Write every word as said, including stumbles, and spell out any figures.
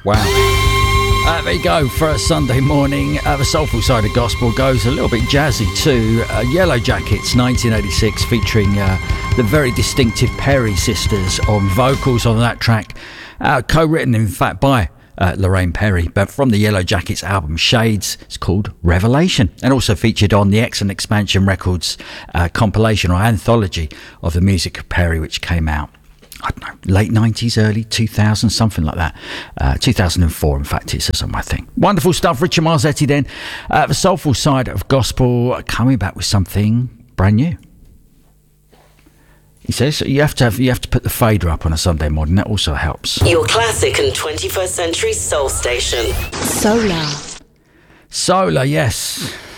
Wow. Uh, there you go for a Sunday morning. Uh, the soulful side of gospel goes a little bit jazzy too. Uh, Yellow Jackets, nineteen eighty-six, featuring uh, the very distinctive Perry sisters on vocals on that track. Uh, co-written, in fact, by uh, Lorraine Perry, but from the Yellow Jackets album Shades. It's called Revelation, and also featured on the X and Expansion Records uh, compilation or anthology of the music of Perry, which came out, I don't know, late nineties, early two thousands, something like that. Uh, two thousand four, in fact, it says on my thing. Wonderful stuff. Richard Marzetti then. Uh, the soulful side of gospel, coming back with something brand new. He says you have to have, you have to put the fader up on a Sunday morning. That also helps. Your classic and twenty-first century soul station. Solar. Solar, yes.